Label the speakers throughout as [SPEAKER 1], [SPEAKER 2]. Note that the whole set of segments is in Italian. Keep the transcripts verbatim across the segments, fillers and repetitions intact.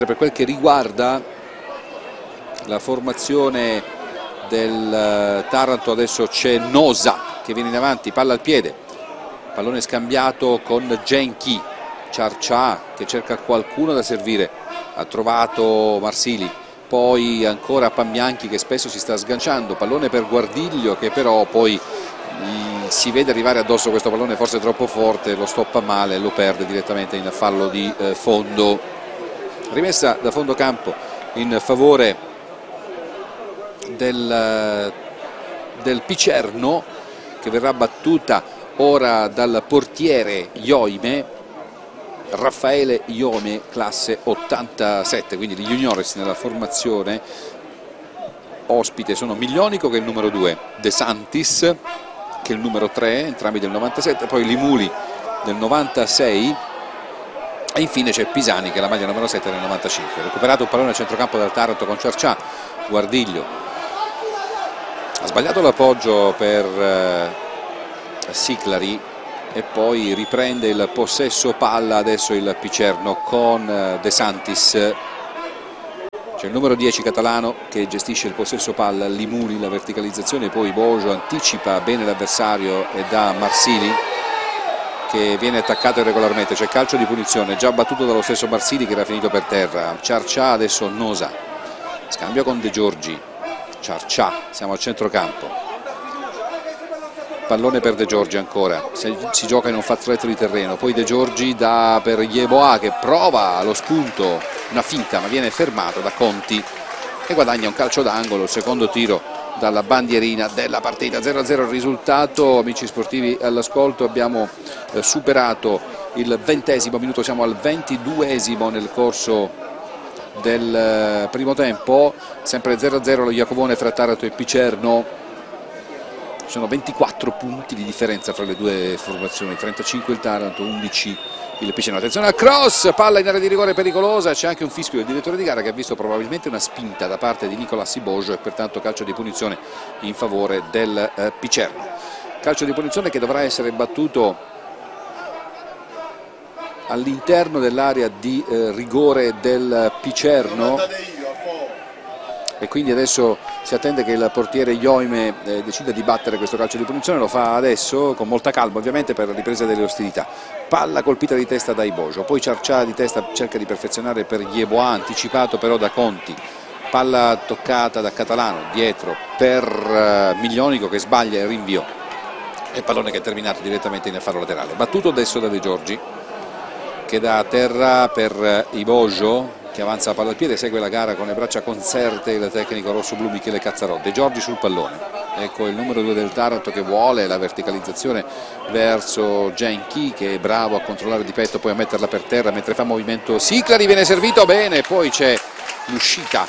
[SPEAKER 1] Per quel che riguarda la formazione del Taranto, adesso c'è Nosa che viene in avanti, palla al piede, pallone scambiato con Genchi, Ciarcià che cerca qualcuno da servire, ha trovato Marsili, poi ancora Pambianchi che spesso si sta sganciando, pallone per Guardiglio che però poi mh, si vede arrivare addosso questo pallone forse troppo forte, lo stoppa male e lo perde direttamente in fallo di eh, fondo. Rimessa da fondo campo in favore del, del Picerno, che verrà battuta ora dal portiere Ioime, Raffaele Ioime, classe ottantasette, quindi gli juniores nella formazione. Ospite sono Miglionico che è il numero due, De Santis che è il numero tre, entrambi del novantasette, poi Limuli del novantasei. E infine c'è Pisani che è la maglia numero sette del novantacinque. Recuperato un pallone a centrocampo dal Taranto con Ciarcià, Guardiglio ha sbagliato l'appoggio per eh, Siclari e poi riprende il possesso palla adesso il Picerno con eh, De Santis. C'è il numero dieci Catalano che gestisce il possesso palla, Limuli la verticalizzazione, poi Bojo anticipa bene l'avversario e dà Marsili che viene attaccato irregolarmente. C'è calcio di punizione già battuto dallo stesso Marsili che era finito per terra. Ciarcià, adesso Nosa, scambio con De Giorgi, Ciarcià, siamo al centrocampo, pallone per De Giorgi ancora, si gioca in un fazzoletto di terreno, poi De Giorgi dà per Yeboah che prova lo spunto, una finta ma viene fermato da Conti e guadagna un calcio d'angolo, il secondo tiro dalla bandierina della partita. Zero a zero il risultato, amici sportivi all'ascolto. Abbiamo eh, superato il ventesimo minuto, siamo al ventiduesimo nel corso del eh, primo tempo, sempre zero a zero lo Jacobone fra Taranto e Picerno. Ci sono ventiquattro punti di differenza fra le due formazioni, trentacinque il Taranto, undici il Picerno. Attenzione al cross, palla in area di rigore pericolosa, c'è anche un fischio del direttore di gara che ha visto probabilmente una spinta da parte di Nicolas Bojo e pertanto calcio di punizione in favore del eh, Picerno. Calcio di punizione che dovrà essere battuto all'interno dell'area di eh, rigore del Picerno e quindi adesso si attende che il portiere Ioime eh, decida di battere questo calcio di punizione. Lo fa adesso con molta calma ovviamente per la ripresa delle ostilità. Palla colpita di testa da Bojo, poi Ciarcià di testa cerca di perfezionare per Yeboah, anticipato però da Conti, palla toccata da Catalano dietro per uh, Miglionico che sbaglia il rinvio e pallone che è terminato direttamente in fallo laterale. Battuto adesso da De Giorgi che dà a terra per uh, Bojo che avanza la palla al piede, segue la gara con le braccia conserte il tecnico rossoblu Michele Cazzarò. De Giorgi sul pallone, ecco il numero due del Taranto che vuole la verticalizzazione verso Genchi che è bravo a controllare di petto, poi a metterla per terra mentre fa movimento Siclari, viene servito bene, poi c'è l'uscita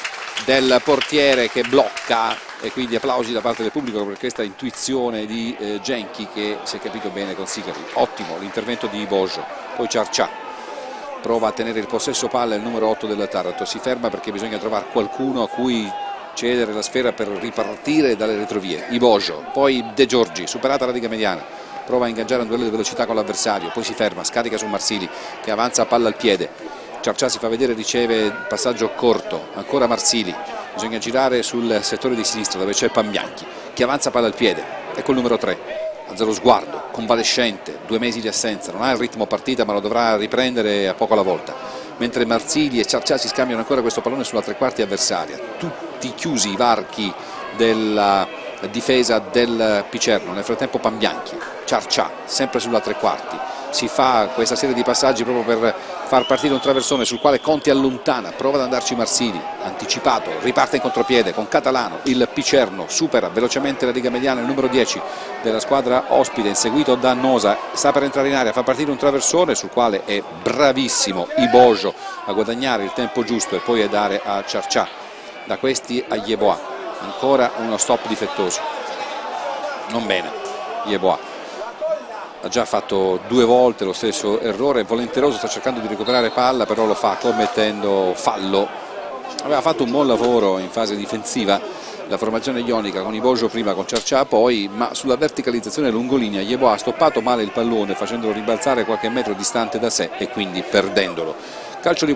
[SPEAKER 1] del portiere che blocca e quindi applausi da parte del pubblico per questa intuizione di eh, Genchi che si è capito bene con Siclari. Ottimo l'intervento di Bojo, poi Ciarcià prova a tenere il possesso palla, il numero otto del Taranto si ferma perché bisogna trovare qualcuno a cui cedere la sfera per ripartire dalle retrovie. Bojo, poi De Giorgi, superata la riga mediana, prova a ingaggiare un duello di velocità con l'avversario, poi si ferma, scarica su Marsili che avanza a palla al piede. Ciarcià si fa vedere, riceve passaggio corto, ancora Marsili, bisogna girare sul settore di sinistra dove c'è Pambianchi che avanza palla al piede, ecco il numero tre. Alza lo sguardo, convalescente, due mesi di assenza, non ha il ritmo partita ma lo dovrà riprendere a poco alla volta, mentre Marsili e Ciarcià si scambiano ancora questo pallone sulla tre quarti avversaria, tutti chiusi i varchi della difesa del Picerno. Nel frattempo Pambianchi, Ciarcià sempre sulla tre quarti, si fa questa serie di passaggi proprio per far partire un traversone sul quale Conti allontana, prova ad andarci Marsili, anticipato, riparte in contropiede con Catalano, il Picerno supera velocemente la riga mediana, il numero dieci della squadra ospite inseguito da Nosa, sta per entrare in area, fa partire un traversone sul quale è bravissimo Bojo a guadagnare il tempo giusto e poi a dare a Ciarcià, da questi a Yeboah, ancora uno stop difettoso, non bene Yeboah. Ha già fatto due volte lo stesso errore, volenteroso, sta cercando di recuperare palla però lo fa commettendo fallo. Aveva fatto un buon lavoro in fase difensiva la formazione ionica con Bojo prima, con Ciarcià poi, ma sulla verticalizzazione lungolinea Yeboah ha stoppato male il pallone facendolo ribalzare qualche metro distante da sé e quindi perdendolo. Calcio di